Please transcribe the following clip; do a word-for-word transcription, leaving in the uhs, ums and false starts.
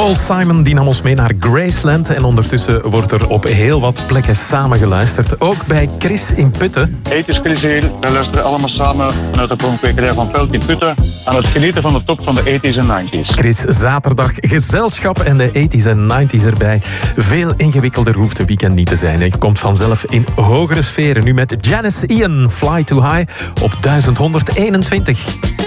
Paul Simon die nam ons mee naar Graceland. En ondertussen wordt er op heel wat plekken samen geluisterd. Ook bij Chris in Putten. Hey, het is Chris hier. We luisteren allemaal samen vanuit de pronkwekerij van Veld in Putten aan het genieten van de top van de tachtiger en negentiger. Chris, zaterdag gezelschap en de tachtiger en negentiger erbij. Veel ingewikkelder hoeft de weekend niet te zijn. Je komt vanzelf in hogere sferen. Nu met Janice Ian, Fly Too High op duizend honderdeenentwintig.